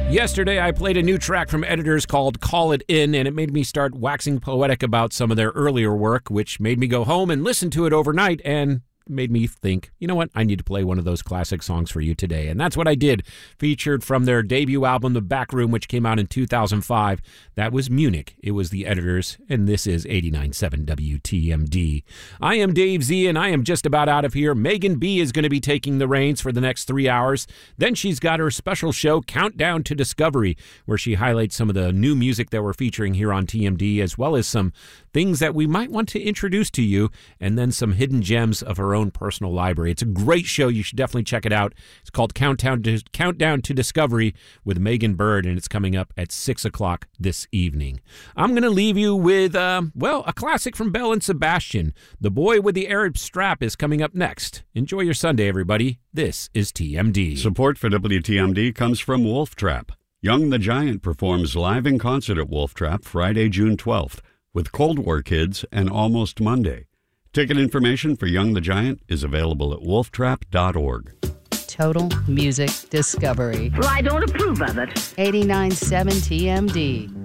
Yesterday, I played a new track from Editors called Call It In, and it made me start waxing poetic about some of their earlier work, which made me go home and listen to it overnight and made me think, you know what, I need to play one of those classic songs for you today. And that's what I did, featured from their debut album, The Back Room, which came out in 2005. That was Munich. It was the Editors, and this is 89.7 WTMD. I am Dave Z, and I am just about out of here. Megan B is going to be taking the reins for the next 3 hours. Then she's got her special show, Countdown to Discovery, where she highlights some of the new music that we're featuring here on TMD, as well as some things that we might want to introduce to you, and then some hidden gems of her own personal library. It's a great show. You should definitely check it out. It's called Countdown to Discovery with Megan Bird, and it's coming up at 6 o'clock this evening. I'm going to leave you with, a classic from Belle and Sebastian. The Boy with the Arab Strap is coming up next. Enjoy your Sunday, everybody. This is TMD. Support for WTMD comes from Wolf Trap. Young the Giant performs live in concert at Wolf Trap Friday, June 12th with Cold War Kids and Almost Monday. Ticket information for Young the Giant is available at wolftrap.org. Total Music Discovery. Well, I don't approve of it. 89.7 TMD.